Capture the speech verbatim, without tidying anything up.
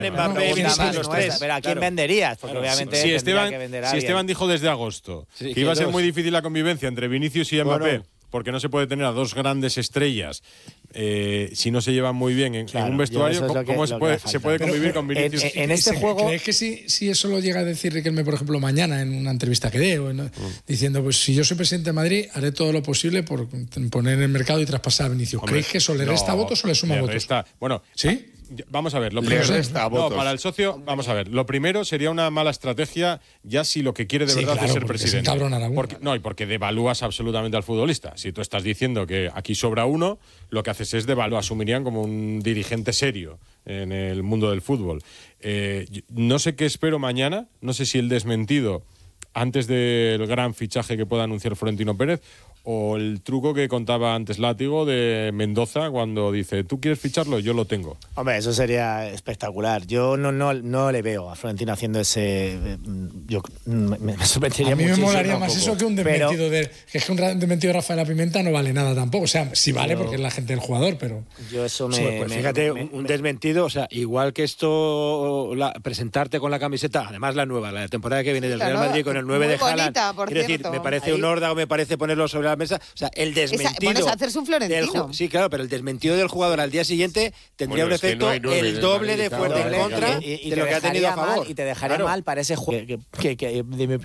Mbappé, Vinicius, los tres. Pero ¿a quién Claro. venderías? Porque Claro, obviamente si, si, tendría Esteban, que vender a si alguien. Esteban dijo desde agosto Sí, que que iba a ser dos. muy difícil la convivencia entre Vinicius y Mbappé, Bueno. porque no se puede tener a dos grandes estrellas eh, si no se llevan muy bien en, Claro, en un yo vestuario. eso es ¿Cómo, lo que- cómo se, lo que puede, falta. se puede Pero, convivir pero, con Vinicius? en- en este ¿Se- juego- ¿Crees que si, si eso lo llega a decir Riquelme, por ejemplo, mañana en una entrevista que dé, o en- Mm. diciendo, pues si yo soy presidente de Madrid, haré todo lo posible por poner en el mercado y traspasar a Vinicius? Hombre, ¿Creéis que eso le resta no, votos o le suma le votos? resta- bueno, ¿Sí? vamos a ver. Lo Le primero, resta no, votos. para el socio, vamos a ver. Lo primero sería una mala estrategia ya si lo que quiere de Sí, verdad claro, es ser porque se presidente. encabronará uno. Porque, no, y porque devalúas absolutamente al futbolista. Si tú estás diciendo que aquí sobra uno, lo que haces es devaluar, asumirían como un dirigente serio en el mundo del fútbol. Eh, yo- no sé qué espero mañana, no sé si el desmentido antes del gran fichaje que pueda anunciar Florentino Pérez o el truco que contaba antes Látigo de Mendoza cuando dice, ¿tú quieres ficharlo? Yo lo tengo. Hombre, eso sería espectacular. Yo no, no, no le veo a Florentino haciendo ese. eh, Yo me, me sorprendería A mí me muchísimo. molaría más poco. eso que un Pero- desmentido de. Que es que un ra- desmentido de Rafael Pimenta no vale nada tampoco. O sea, sí vale porque es la gente del jugador, pero. Yo eso me. Sí, pues me- fíjate, me- un, un me- desmentido, o sea, igual que esto, la- presentarte con la camiseta, además la nueva, la temporada que viene del la Real nueva, Madrid con el nueve muy de Haaland. bonita, por Quiero decir, cierto. me parece Ahí- un órdago, me parece ponerlo sobre la mesa. O sea, el desmentido. pones a hacerse un Florentino. del ju- Sí, claro, pero el desmentido del jugador al día siguiente tendría Bueno, un es que efecto no hay nueve el del doble Madrid, de claro, fuerte en doble, contra y- y- y de te lo que ha tenido a dejaría mal- favor. Y te dejaría Claro. mal para ese juego que, que, que, de mi